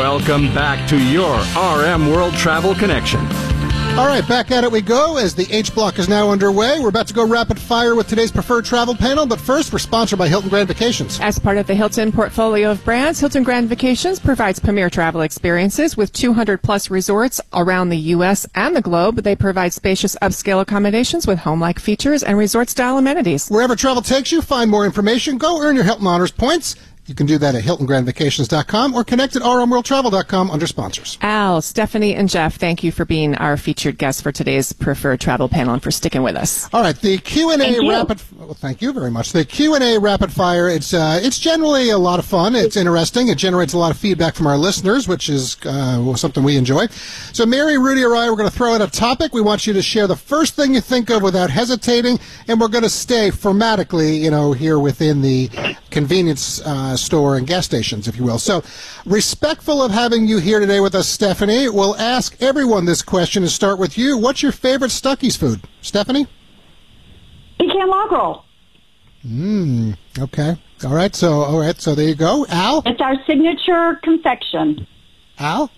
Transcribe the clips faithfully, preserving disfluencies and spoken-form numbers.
Welcome back to your R M World Travel Connection. All right, back at it we go as the H Block is now underway. We're about to go rapid fire with today's preferred travel panel, but first we're sponsored by Hilton Grand Vacations. As part of the Hilton portfolio of brands, Hilton Grand Vacations provides premier travel experiences with two hundred plus resorts around the U S and the globe. They provide spacious upscale accommodations with home-like features and resort-style amenities. Wherever travel takes you, find more information. Go earn your Hilton Honors points. You can do that at hilton grand vacations dot com or connect at r m world travel dot com under sponsors. Al, Stephanie, and Jeff, thank you for being our featured guests for today's preferred travel panel and for sticking with us. All right, the Q and A rapid. Well, thank you very much. The Q and A rapid fire. It's uh, it's generally a lot of fun. It's interesting. It generates a lot of feedback from our listeners, which is uh, something we enjoy. So, Mary, Rudy, or I, we're going to throw out a topic. We want you to share the first thing you think of without hesitating, and we're going to stay formatically, you know, here within the convenience uh, store and gas stations, if you will. So, respectful of having you here today with us, Stephanie, we'll ask everyone this question and start with you. What's your favorite Stuckey's food? Stephanie? Pecan log roll. Mmm, okay. All right, so, all right, so there you go. Al? It's our signature confection. Al?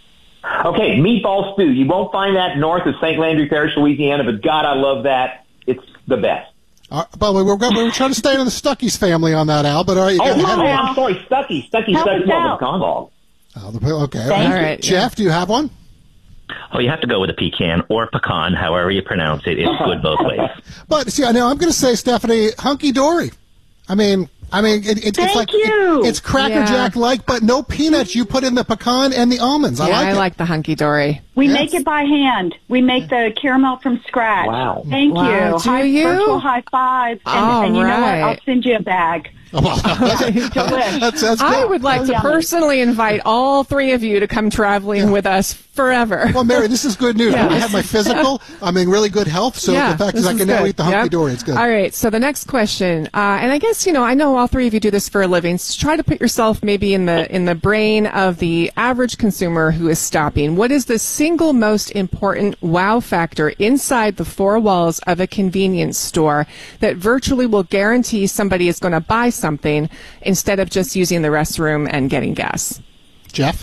Okay, meatball stew. You won't find that north of Saint Landry Parish, Louisiana, but God, I love that. It's the best. Uh, but we were, we were trying to stay in the Stuckey's family on that, Al. But all right, you oh, got no, ahead of I'm sorry, Stuckey's. Stuckey's, Help Stuckey's, us out. pecan log. Oh, the, okay. Thank all right. you. Jeff, do you have one? Oh, you have to go with a pecan or pecan, however you pronounce it. It's good both ways. But see, I know I'm going to say, Stephanie, hunky dory. I mean, I mean, it, it, Thank it's like you. It, it's Cracker Yeah. Jack like, but no peanuts. You put in the pecan and the almonds. I yeah, like I it. like the hunky dory. We Yes. make it by hand. We make the caramel from scratch. Wow. Thank Wow, you. do High, you? Virtual high five. And, All and you know what? right. I'll send you a bag. Oh, well, Delish. that's, that's I good. would like Oh, to yummy. personally invite all three of you to come traveling with us forever. Well, Mary, this is good news. Yeah. I have my physical. I'm in really good health. So Yeah, the fact this is I is can now good. eat the hunky Yep. dory. It's good. All right, so the next question, uh, and I guess, you know, I know all three of you do this for a living, so try to put yourself maybe in the in the brain of the average consumer who is stopping. What is the single most important wow factor inside the four walls of a convenience store that virtually will guarantee somebody is going to buy something instead of just using the restroom and getting gas? Jeff?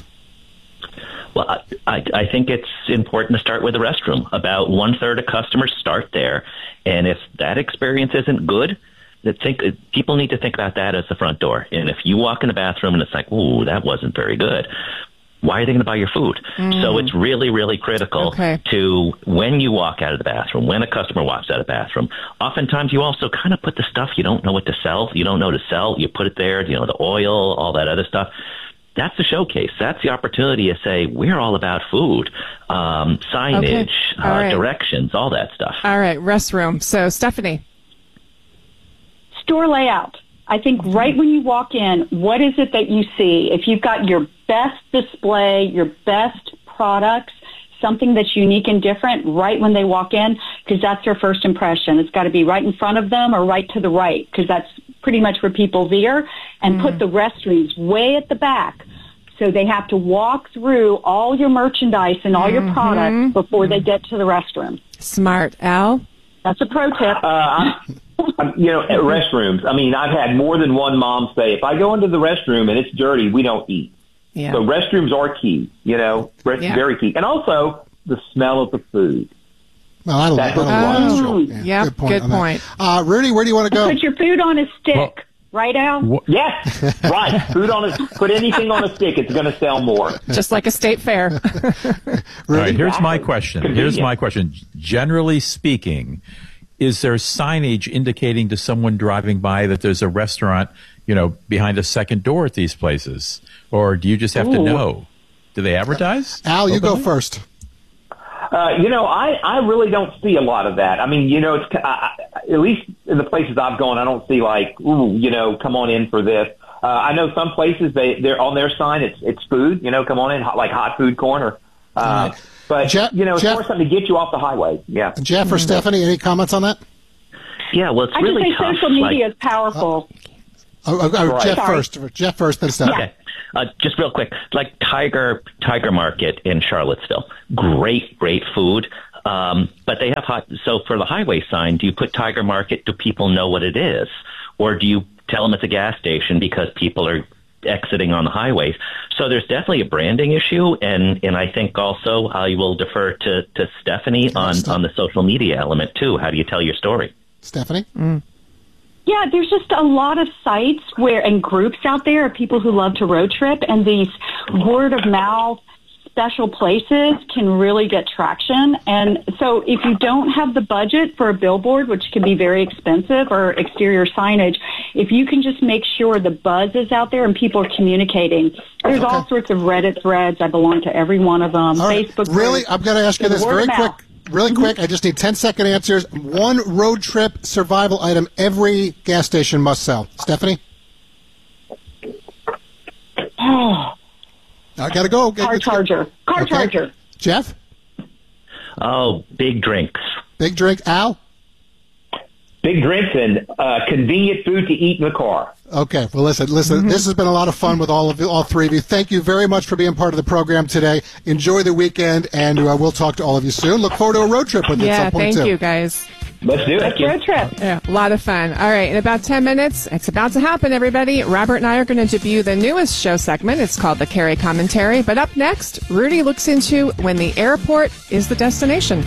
Well, I, I think it's important to start with the restroom. About one third of customers start there, and if that experience isn't good, that think people need to think about that as the front door. And if you walk in the bathroom and it's like, ooh, that wasn't very good, why are they going to buy your food? Mm. So it's really, really critical Okay. to when you walk out of the bathroom, when a customer walks out of the bathroom, oftentimes you also kind of put the stuff you don't know what to sell. You don't know to sell. You put it there, you know, the oil, all that other stuff. That's the showcase. That's the opportunity to say, we're all about food, um, signage, Okay. All uh, right. directions, all that stuff. All right, restroom. So, Stephanie. Store layout. I think right when you walk in, what is it that you see? If you've got your best display, your best products, something that's unique and different right when they walk in, because that's their first impression. It's got to be right in front of them or right to the right, because that's pretty much where people veer, and mm. put the restrooms way at the back. So they have to walk through all your merchandise and all mm-hmm. your products before they get to the restroom. Smart. Al? That's a pro tip. Uh, I'm, I'm, you know, at restrooms, I mean, I've had more than one mom say, if I go into the restroom and it's dirty, we don't eat. Yeah. So restrooms are key, you know, rest- Yeah. very key. And also the smell of the food. Well, I don't That like goes that. a lot. Yeah, Yep, good point. good on that. point. Uh, Rudy, where do you want to go? Put your food on a stick. Well, right, Al? Yes, right. Food on a, put anything on a stick, it's going to sell more. Just like a state fair. All right, here's my question. Convenient. Here's my question. Generally speaking, is there signage indicating to someone driving by that there's a restaurant, you know, behind a second door at these places? Or do you just have Ooh. to know? Do they advertise? Al, you go openly? first. Uh, you know, I, I really don't see a lot of that. I mean, you know, it's I, I- at least in the places I've gone, I don't see like, ooh, you know, come on in for this. Uh, I know some places they they're on their sign. It's it's food. You know, come on in, hot, like hot food corner. Uh, Right. But Jeff- you know, it's Jeff- more something to get you off the highway. Yeah. Jeff or Stephanie, any comments on that? Yeah, well, it's I really just say tough. social media like, is powerful. Oh, oh, oh, Right. Jeff Sorry. first. Jeff first, then Stephanie. Okay. Uh, just real quick, like Tiger Tiger Market in Charlottesville, great, great food. Um, but they have hot. So for the highway sign, do you put Tiger Market? Do people know what it is, or do you tell them it's a gas station because people are exiting on the highways. So there's definitely a branding issue, and, and I think also I will defer to, to Stephanie on, on the social media element, too. How do you tell your story? Stephanie? Mm. Yeah, there's just a lot of sites where and groups out there of people who love to road trip, and these word of mouth special places can really get traction. And so if you don't have the budget for a billboard, which can be very expensive, or exterior signage, if you can just make sure the buzz is out there and people are communicating. There's okay. all sorts of Reddit threads. I belong to every one of them. All right. Facebook Really? groups. I'm going to ask you this very quick. Really quick, I just need ten second answers. One road trip survival item every gas station must sell. Stephanie? Oh. I gotta go. Car charger. Car okay. charger. Jeff? Oh, big drinks. Big drink. Al? Big drinks and uh, convenient food to eat in the car. Okay. Well, listen, listen. Mm-hmm. This has been a lot of fun with all of you, all three of you. Thank you very much for being part of the program today. Enjoy the weekend, and uh, we'll talk to all of you soon. Look forward to a road trip with you yeah, at some point, thank too. you, guys. Let's do it. Let's road trip. Yeah, a lot of fun. All right, in about ten minutes, it's about to happen, everybody. Robert and I are going to debut the newest show segment. It's called The Carrie Commentary. But up next, Rudy looks into when the airport is the destination.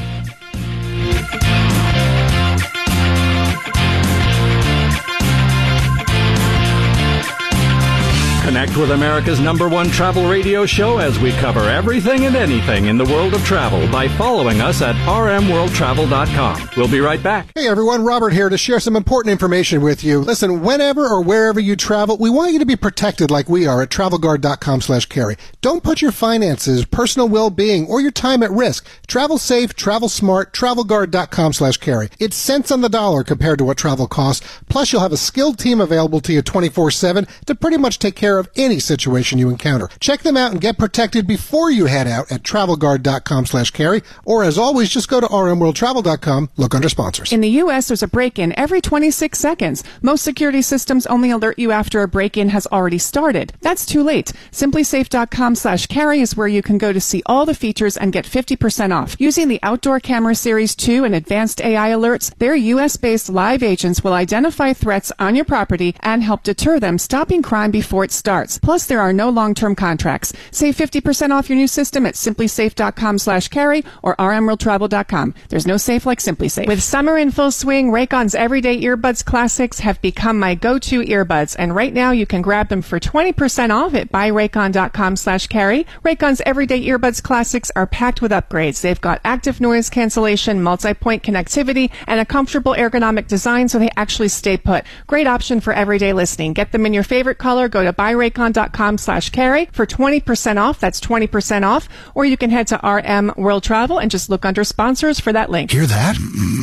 Connect with America's number one travel radio show as we cover everything and anything in the world of travel by following us at r m world travel dot com. We'll be right back. Hey everyone, Robert here to share some important information with you. Listen, whenever or wherever you travel, we want you to be protected like we are at travel guard dot com slash carry. Don't put your finances, personal well-being, or your time at risk. Travel safe, travel smart, travel guard dot com slash carry. It's cents on the dollar compared to what travel costs. Plus, you'll have a skilled team available to you twenty-four seven to pretty much take care of any situation you encounter. Check them out and get protected before you head out at travel guard dot com slash carry, or as always, just go to r m world travel dot com, look under sponsors. In the U S, there's a break-in every twenty-six seconds. Most security systems only alert you after a break-in has already started. That's too late. simply safe dot com slash carry is where you can go to see all the features and get fifty percent off. Using the Outdoor Camera Series two and advanced A I alerts, their U S-based live agents will identify threats on your property and help deter them, stopping crime before it starts. Plus, there are no long-term contracts. Save fifty percent off your new system at simply safe dot com slash carry or r m world travel dot com. There's no safe like SimpliSafe. With summer in full swing, Raycon's Everyday Earbuds Classics have become my go-to earbuds, and right now you can grab them for twenty percent off at buy raycon dot com slash carry. Raycon's Everyday Earbuds Classics are packed with upgrades. They've got active noise cancellation, multi-point connectivity, and a comfortable ergonomic design so they actually stay put. Great option for everyday listening. Get them in your favorite color. Go to buy raycon dot com slash carry for twenty percent off. That's twenty percent off. Or you can head to R M World Travel and just look under sponsors for that link. Hear that?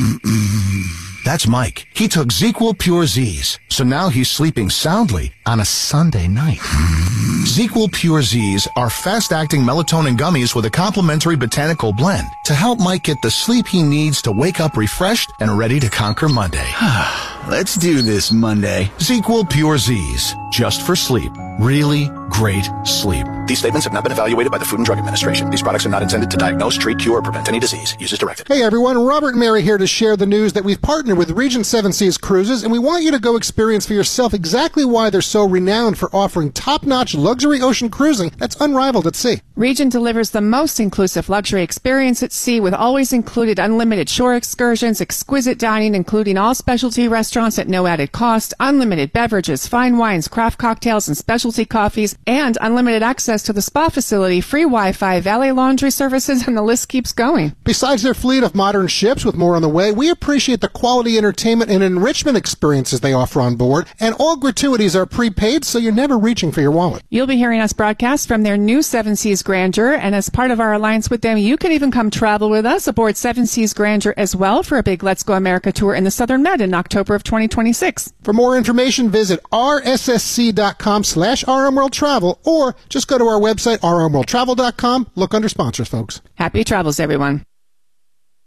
That's Mike. He took ZzzQuil Pure Z's, so now he's sleeping soundly on a Sunday night. ZzzQuil Pure Z's are fast-acting melatonin gummies with a complementary botanical blend to help Mike get the sleep he needs to wake up refreshed and ready to conquer Monday. Let's do this Monday. ZzzQuil Pure Z's, just for sleep. Really great sleep. These statements have not been evaluated by the Food and Drug Administration. These products are not intended to diagnose, treat, cure, or prevent any disease. Use as directed. Hey everyone, Robert and Mary here to share the news that we've partnered with Regent Seven Seas Cruises, and we want you to go experience for yourself exactly why they're so renowned for offering top-notch luxury ocean cruising that's unrivaled at sea. Regent delivers the most inclusive luxury experience at sea with always included unlimited shore excursions, exquisite dining including all specialty restaurants at no added cost, unlimited beverages, fine wines, craft cocktails, and specialty coffees, and unlimited access to the spa facility, free Wi-Fi, valet laundry services, and the list keeps going. Besides their fleet of modern ships with more on the way, we appreciate the quality entertainment and enrichment experiences they offer on board, and all gratuities are prepaid, so you're never reaching for your wallet. You'll be hearing us broadcast from their new Seven Seas Grandeur, and as part of our alliance with them, you can even come travel with us aboard Seven Seas Grandeur as well for a big Let's Go America tour in the Southern Med in October of twenty twenty-six. For more information, visit r s s c dot com slash r m world travel, or just go to our website, r m world travel dot com. Look under sponsors, folks. Happy travels, everyone.